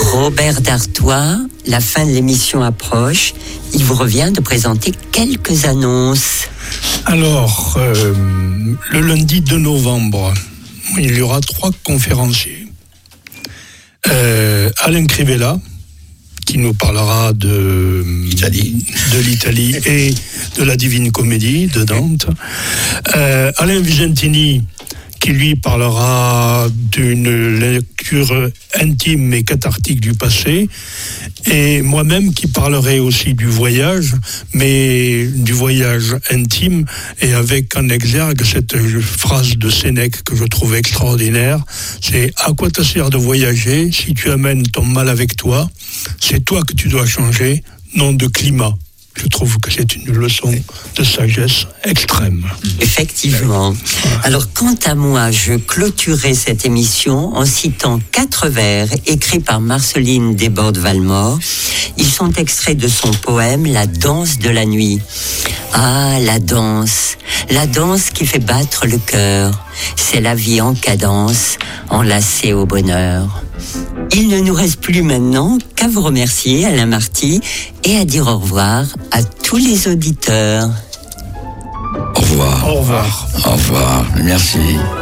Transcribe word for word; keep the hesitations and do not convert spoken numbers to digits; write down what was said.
Robert Dartois, la fin de l'émission approche. Il vous revient de présenter quelques annonces. Alors, euh, le lundi deux novembre, il y aura trois conférenciers. Euh, Alain Crivella, qui nous parlera de, Italie. de l'Italie et de la Divine Comédie de Dante. Euh, Alain Vigentini, qui lui parlera d'une lecture intime et cathartique du passé, et moi-même qui parlerai aussi du voyage, mais du voyage intime, et avec en exergue cette phrase de Sénèque que je trouve extraordinaire, c'est « À quoi ça sert de voyager si tu amènes ton mal avec toi? C'est toi que tu dois changer, non de climat ». Je trouve que c'est une leçon de sagesse extrême. Effectivement. Alors, quant à moi, je clôturerai cette émission en citant quatre vers écrits par Marceline Desbordes-Valmore. Ils sont extraits de son poème « La danse de la nuit ». Ah, la danse, la danse qui fait battre le cœur, c'est la vie en cadence, enlacée au bonheur. Il ne nous reste plus maintenant qu'à vous remercier, Alain Marty, et à dire au revoir à tous les auditeurs. Au revoir. Au revoir. Au revoir. Merci.